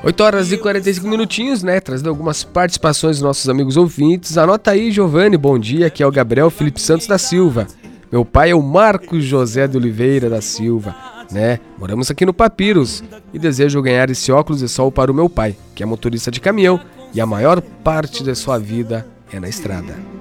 8 horas e 45 minutinhos, né? Trazendo algumas participações dos nossos amigos ouvintes. Anota aí, Giovanni, bom dia. Aqui é o Gabriel Felipe Santos da Silva. Meu pai é o Marcos José de Oliveira da Silva, né? Moramos aqui no Papiros e desejo ganhar esse óculos de sol para o meu pai, que é motorista de caminhão e a maior parte da sua vida é na estrada.